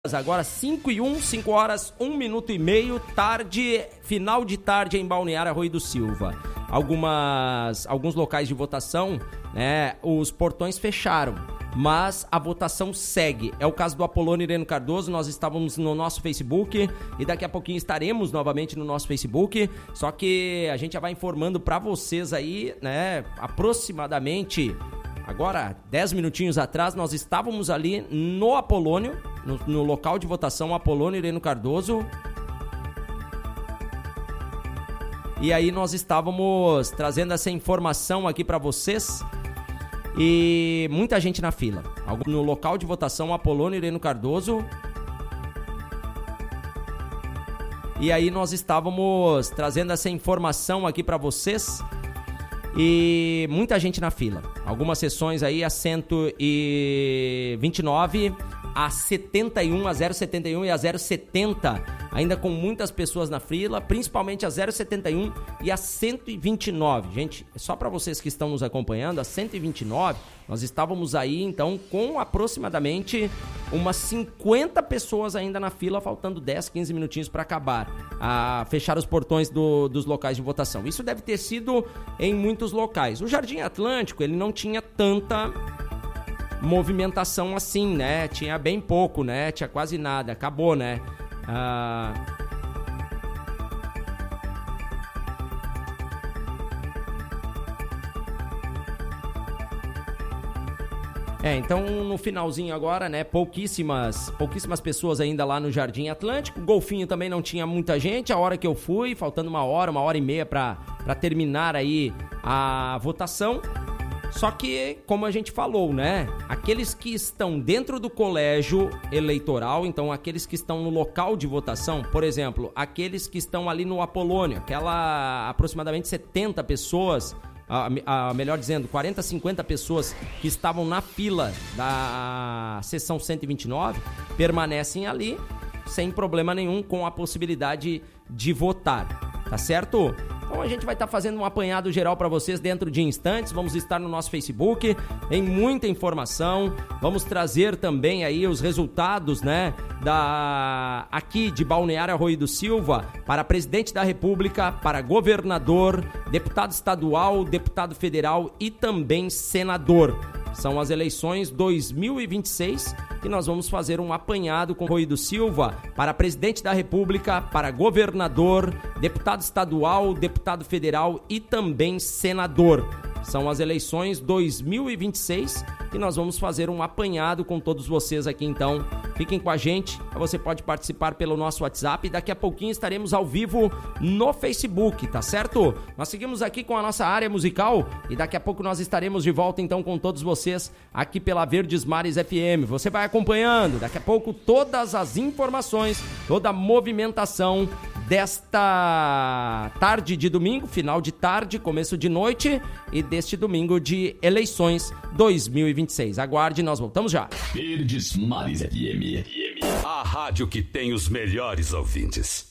Agora 5:01, 5 horas, 1 minuto e meio, tarde, final de tarde em Balneário Arroio do Silva. Alguns locais de votação, né, os portões fecharam, mas a votação segue. É o caso do Apolônio Ireno Cardoso. Nós estávamos no nosso Facebook e daqui a pouquinho estaremos novamente no nosso Facebook, só que a gente já vai informando para vocês aí, né, aproximadamente... Agora, 10 minutinhos atrás, nós estávamos ali no Apolônio, no local de votação, Apolônio Ireno Cardoso. E aí nós estávamos trazendo essa informação aqui para vocês. E muita gente na fila. No local de votação, Apolônio Ireno Cardoso. E aí nós estávamos trazendo essa informação aqui para vocês. E muita gente na fila. Algumas sessões aí a 129, a 71, a 071 e a 070, ainda com muitas pessoas na fila, principalmente a 071 e a 129. Gente, só para vocês que estão nos acompanhando, a 129, nós estávamos aí então com aproximadamente umas 50 pessoas ainda na fila, faltando 10, 15 minutinhos para acabar, a fechar os portões dos locais de votação. Isso deve ter sido em muitos locais. O Jardim Atlântico, ele não tinha tanta movimentação assim, né? Tinha bem pouco, né? Tinha quase nada. Acabou, né? Então no finalzinho agora, né? Pouquíssimas pessoas ainda lá no Jardim Atlântico. O Golfinho também não tinha muita gente. A hora que eu fui, faltando uma hora e meia para terminar aí a votação. Só que, como a gente falou, né? Aqueles que estão dentro do colégio eleitoral, então aqueles que estão no local de votação, por exemplo, aqueles que estão ali no Apolônio, aquela aproximadamente 70 pessoas, melhor dizendo, 40, 50 pessoas que estavam na fila da sessão 129, permanecem ali sem problema nenhum, com a possibilidade de votar, tá certo? Então a gente vai estar fazendo um apanhado geral para vocês dentro de instantes. Vamos estar no nosso Facebook, em muita informação. Vamos trazer também aí os resultados, né, aqui de Balneário Arroio do Silva, para presidente da República, para governador, deputado estadual, deputado federal e também senador. São as eleições 2026 que nós vamos fazer um apanhado com Arroio do Silva para presidente da República, para governador, deputado estadual, deputado federal e também senador. São as eleições 2026 que nós vamos fazer um apanhado com todos vocês aqui, então fiquem com a gente. Você pode participar pelo nosso WhatsApp e daqui a pouquinho estaremos ao vivo no Facebook, tá certo? Nós seguimos aqui com a nossa área musical e daqui a pouco nós estaremos de volta então com todos vocês aqui pela Verdes Mares FM. Você vai acompanhando daqui a pouco todas as informações, toda a movimentação desta tarde de domingo, final de tarde, começo de noite e deste domingo de eleições 2026. Aguarde, nós voltamos já. Verdes Mares FM. A rádio que tem os melhores ouvintes.